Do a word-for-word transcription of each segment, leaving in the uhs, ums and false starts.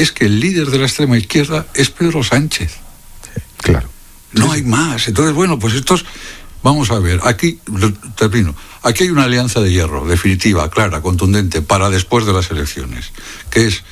es que el líder de la extrema izquierda es Pedro Sánchez. Sí, claro. No sí, hay más. Entonces, bueno, pues estos... Vamos a ver, aquí, termino, aquí hay una alianza de hierro, definitiva, clara, contundente, para después de las elecciones, que es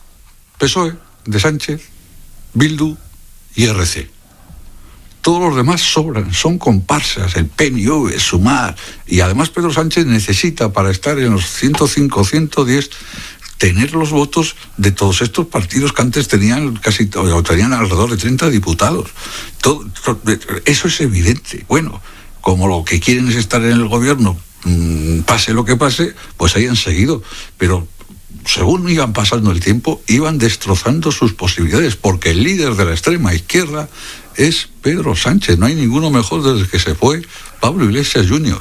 P S O E, de Sánchez, Bildu y R C. Todos los demás sobran, son comparsas, el P N V, Sumar, y además Pedro Sánchez necesita, para estar en los ciento cinco, ciento diez, tener los votos de todos estos partidos que antes tenían casi, o tenían alrededor de treinta diputados. Todo, todo, eso es evidente. Bueno, como lo que quieren es estar en el gobierno, mmm, pase lo que pase, pues hayan seguido. Pero según iban pasando el tiempo, iban destrozando sus posibilidades, porque el líder de la extrema izquierda es Pedro Sánchez. No hay ninguno mejor desde que se fue Pablo Iglesias junior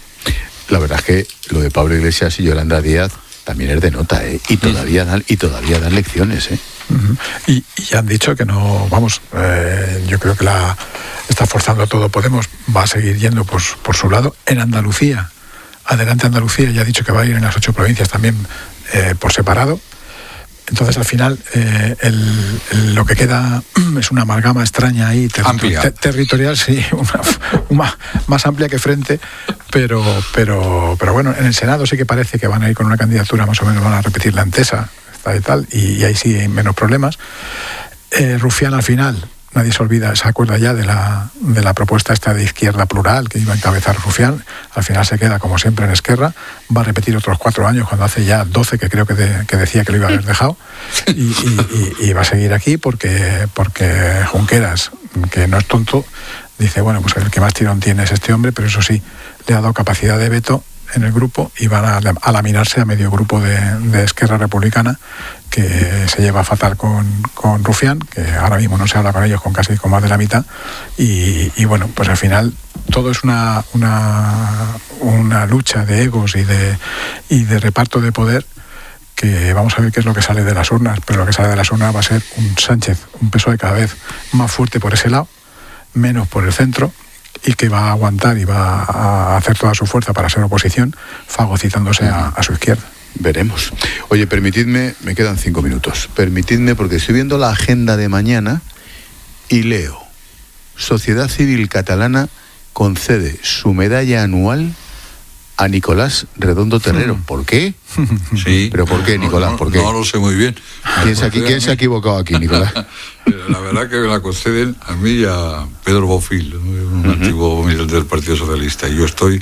La verdad es que lo de Pablo Iglesias y Yolanda Díaz también es de nota, ¿eh? Y todavía dan, y todavía dan lecciones, ¿eh? Uh-huh. Y, y han dicho que no, vamos, eh, yo creo que la está forzando todo Podemos, va a seguir yendo por, por su lado. En Andalucía, adelante Andalucía, ya ha dicho que va a ir en las ocho provincias también eh, por separado. Entonces, al final, eh, el, el, lo que queda es una amalgama extraña ahí, ter- ter- territorial, sí, una, una, más amplia que frente, pero, pero, pero bueno, en el Senado sí que parece que van a ir con una candidatura, más o menos van a repetir la Entesa, y tal, y, y ahí sí hay menos problemas. Eh, Rufián, al final, nadie se olvida, se acuerda ya de la, de la propuesta esta de izquierda plural que iba a encabezar Rufián. Al final se queda, como siempre, en Esquerra. Va a repetir otros cuatro años, cuando hace ya doce que creo que, de, que decía que lo iba a haber dejado. Y, y, y, y va a seguir aquí porque, porque Junqueras, que no es tonto, dice, bueno, pues el que más tirón tiene es este hombre, pero eso sí, le ha dado capacidad de veto en el grupo y van a, a laminarse a medio grupo de, de Esquerra Republicana, que se lleva fatal con, con Rufián, que ahora mismo no se habla con ellos con casi con más de la mitad, y, y bueno, pues al final todo es una, una, una lucha de egos y de, y de reparto de poder, que vamos a ver qué es lo que sale de las urnas, pero lo que sale de las urnas va a ser un Sánchez, un P S O E cada vez más fuerte por ese lado, menos por el centro, y que va a aguantar y va a hacer toda su fuerza para ser oposición, fagocitándose a, a su izquierda. Veremos. Oye, permitidme, me quedan cinco minutos, permitidme, porque estoy viendo la agenda de mañana y leo: Sociedad Civil Catalana concede su medalla anual a Nicolás Redondo Terrero. ¿Por qué? Sí. ¿Pero por qué, Nicolás? ¿Por qué? No, no lo sé muy bien. ¿Quién se, aquí, ¿quién se ha equivocado aquí, Nicolás? La verdad que me la conceden a mí y a Pedro Bofil, un uh-huh. antiguo militante del Partido Socialista. Y yo estoy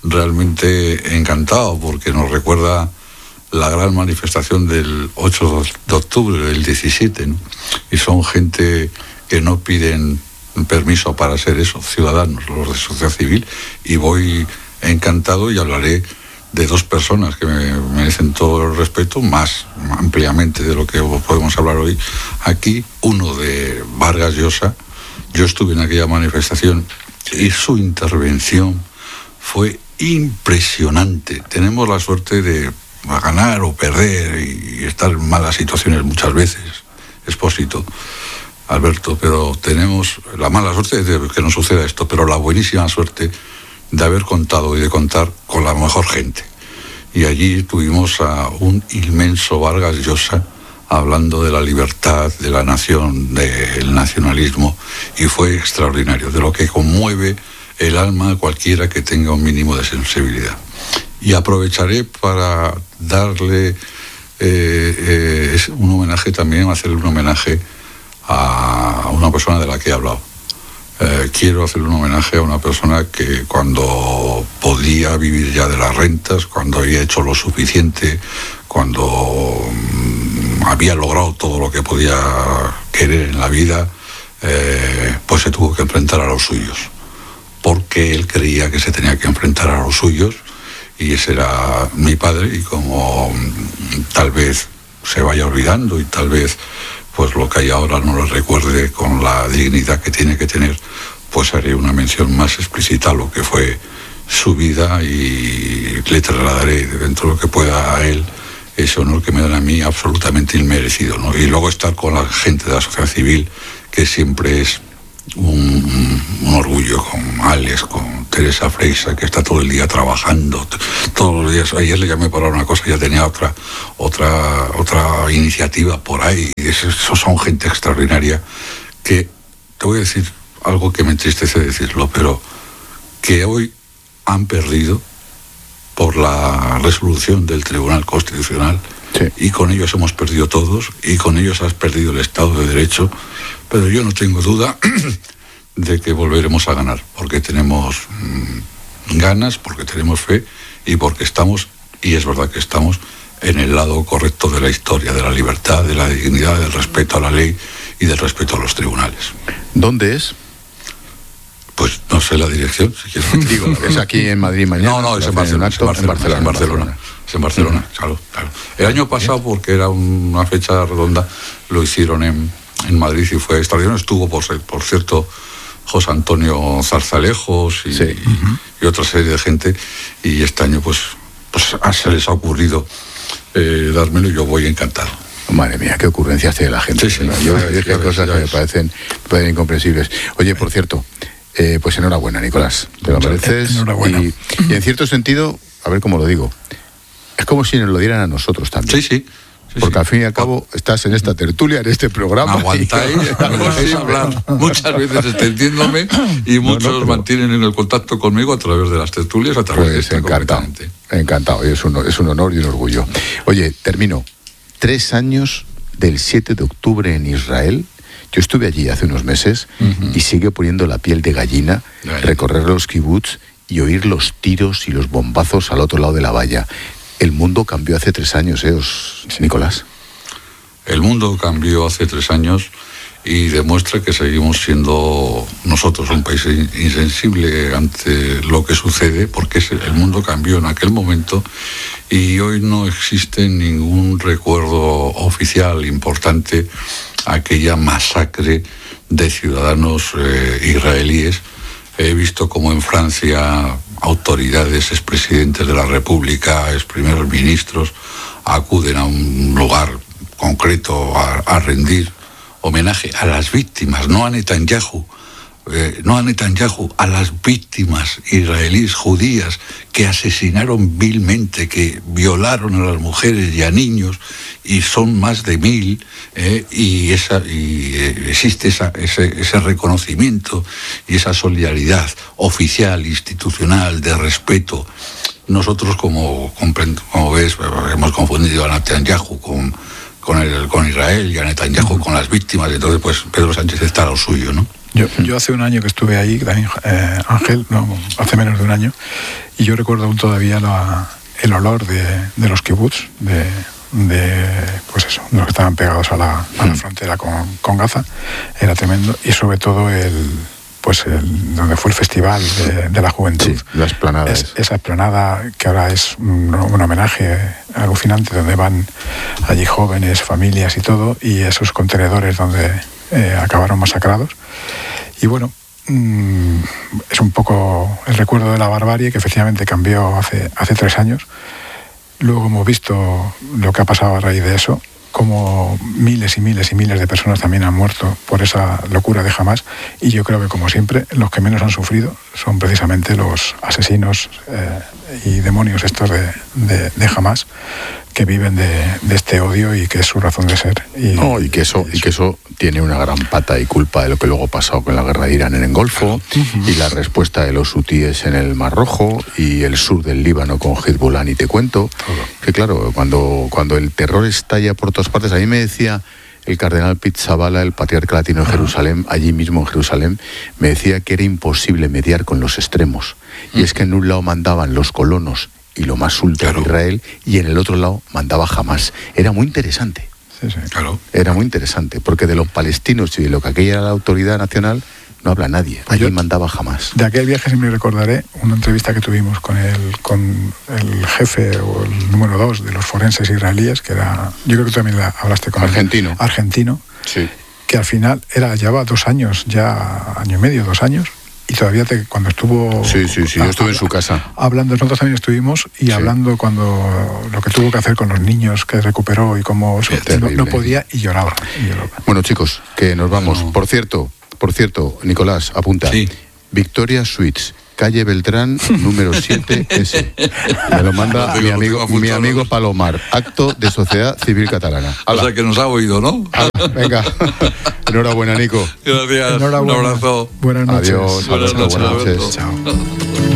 realmente encantado porque nos recuerda la gran manifestación del ocho de octubre del diecisiete, ¿no? Y son gente que no piden permiso para ser eso, ciudadanos, los de sociedad civil, y voy encantado y hablaré de dos personas que me merecen todo el respeto, más ampliamente de lo que podemos hablar hoy aquí. Uno de Vargas Llosa. Yo estuve en aquella manifestación y su intervención fue impresionante. Tenemos la suerte de ganar o perder y estar en malas situaciones muchas veces, Expósito, Alberto, pero tenemos la mala suerte de que nos suceda esto, pero la buenísima suerte de haber contado y de contar con la mejor gente. Y allí tuvimos a un inmenso Vargas Llosa hablando de la libertad, de la nación, del nacionalismo, y fue extraordinario, de lo que conmueve el alma a cualquiera que tenga un mínimo de sensibilidad. Y aprovecharé para darle eh, eh, un homenaje también, hacerle un homenaje a una persona de la que he hablado. Eh, quiero hacer un homenaje a una persona que cuando podía vivir ya de las rentas, cuando había hecho lo suficiente, cuando mmm, había logrado todo lo que podía querer en la vida, eh, pues se tuvo que enfrentar a los suyos, porque él creía que se tenía que enfrentar a los suyos, y ese era mi padre. Y como mmm, tal vez se vaya olvidando y tal vez pues lo que hay ahora no lo recuerde con la dignidad que tiene que tener, pues haré una mención más explícita a lo que fue su vida y le trasladaré dentro de lo que pueda a él ese honor que me dan a mí absolutamente inmerecido, ¿no? Y luego estar con la gente de la sociedad civil, que siempre es un, un orgullo, con Alex, con Teresa Freixas, que está todo el día trabajando, todos los días. Ayer le llamé para una cosa, ya tenía otra, otra, otra iniciativa por ahí. Esos son gente extraordinaria que, te voy a decir algo que me entristece decirlo, pero que hoy han perdido por la resolución del Tribunal Constitucional. Sí. Y con ellos hemos perdido todos, y con ellos has perdido el Estado de Derecho, pero yo no tengo duda de que volveremos a ganar, porque tenemos mmm, ganas, porque tenemos fe y porque estamos, y es verdad que estamos, en el lado correcto de la historia, de la libertad, de la dignidad, del respeto a la ley y del respeto a los tribunales. ¿Dónde es? Pues no sé la dirección, si quieres. Digo, es aquí en Madrid mañana. No, no, es en Barcelona, es en Barcelona, en Barcelona, en Barcelona. Es en Barcelona, uh-huh. claro, claro. El año pasado, porque era una fecha redonda, lo hicieron en, en Madrid y fue extraordinario. Estuvo, por, por cierto, José Antonio Zarzalejos y, sí. y, y otra serie de gente, y este año pues, pues se les ha ocurrido eh, dármelo y yo voy encantado. Madre mía, qué ocurrencias tiene la gente. Sí, sí, ¿no? Yo es que hay cosas que me parecen, me parecen incomprensibles. Oye, por cierto, eh, pues enhorabuena, Nicolás, te lo mereces. Enhorabuena. Y, y en cierto sentido, a ver cómo lo digo, es como si nos lo dieran a nosotros también. Sí, sí. Sí, porque sí. al fin y al cabo estás en esta tertulia, en este programa. Aguantáis, me dejéis hablar muchas veces extendiéndome y muchos no, no, pero... mantienen en el contacto conmigo a través de las tertulias, a través pues de esta. Encantado, encantado, y es un, es un honor y un orgullo. Oye, termino. Tres años del siete de octubre en Israel. Yo estuve allí hace unos meses uh-huh. y sigue poniendo la piel de gallina, Gallina. recorrer los kibbutz y oír los tiros y los bombazos al otro lado de la valla. El mundo cambió hace tres años, ¿eh, os, Nicolás? El mundo cambió hace tres años y demuestra que seguimos siendo nosotros un país insensible ante lo que sucede, porque el mundo cambió en aquel momento y hoy no existe ningún recuerdo oficial importante a aquella masacre de ciudadanos eh, israelíes. He visto como en Francia autoridades, expresidentes de la República, ex primeros ministros, acuden a un lugar concreto a, a rendir homenaje a las víctimas, no a Netanyahu, eh, no a Netanyahu, a las víctimas israelíes judías que asesinaron vilmente, que violaron a las mujeres y a niños, y son más de mil, eh, y, esa, y eh, existe esa, ese, ese reconocimiento y esa solidaridad oficial, institucional, de respeto. Nosotros, como, como ves, hemos confundido a Netanyahu con, con, el, con Israel y a Netanyahu con las víctimas, entonces pues Pedro Sánchez está a lo suyo, ¿no? Yo, yo hace un año que estuve ahí, también, eh, Ángel, no, hace menos de un año, y yo recuerdo aún todavía la, el olor de, de los kibbutz, de, de, pues eso, los que estaban pegados a la, a la frontera con, con Gaza, era tremendo, y sobre todo el, pues el, donde fue el festival de, de la juventud. Sí, la explanada. Es, esa explanada que ahora es un, un homenaje alucinante, donde van allí jóvenes, familias y todo, y esos contenedores donde eh, acabaron masacrados. Y bueno, mmm, es un poco el recuerdo de la barbarie que efectivamente cambió hace, hace tres años. Luego hemos visto lo que ha pasado a raíz de eso, como miles y miles y miles de personas también han muerto por esa locura de Hamás, y yo creo que, como siempre, los que menos han sufrido son precisamente los asesinos eh, y demonios estos de, de, de Hamás, que viven de, de este odio y que es su razón de ser. Y, no, y que eso y que eso tiene una gran pata y culpa de lo que luego ha pasado con la guerra de Irán en el Golfo, uh-huh. y la respuesta de los hutíes en el Mar Rojo, y el sur del Líbano con Hezbollah, y te cuento, todo. Que claro, cuando, cuando el terror estalla por todas partes, a mí me decía el cardenal Pizzaballa, el patriarca latino de Jerusalén, allí mismo en Jerusalén, me decía que era imposible mediar con los extremos, uh-huh. y es que en un lado mandaban los colonos y lo más ultra claro. de Israel, y en el otro lado mandaba Hamás. Era muy interesante. Sí, sí. Claro. Era muy interesante, porque de los palestinos y de lo que aquella era la autoridad nacional no habla nadie. Allí Yo, mandaba Hamás. De aquel viaje siempre recordaré una entrevista que tuvimos con el, con el jefe o el número dos de los forenses israelíes, que era, yo creo que tú también la hablaste con argentino. Él, argentino, sí. que al final era llevaba dos años, ya año y medio, dos años, y todavía te, cuando estuvo... Sí, sí, sí, a, yo estuve en su casa. Hablando, nosotros también estuvimos, y sí. hablando cuando lo que tuvo que hacer con los niños que recuperó y cómo no, no podía, y lloraba, y lloraba. Bueno, chicos, que nos vamos. No. Por cierto, por cierto, Nicolás, apunta. Sí. Victoria Suites, calle Beltrán, número siete ese. Me lo manda Lo tengo, mi lo amigo, tengo mi apuntado. amigo Palomar. Acto de Sociedad Civil Catalana. O sea que nos ha oído, ¿no? Ala, venga. Enhorabuena, Nico. Gracias. Enhorabuena. Un abrazo. Buenas noches. Adiós. Buenas Alberto, noches, buenas noches. Alberto. Chao.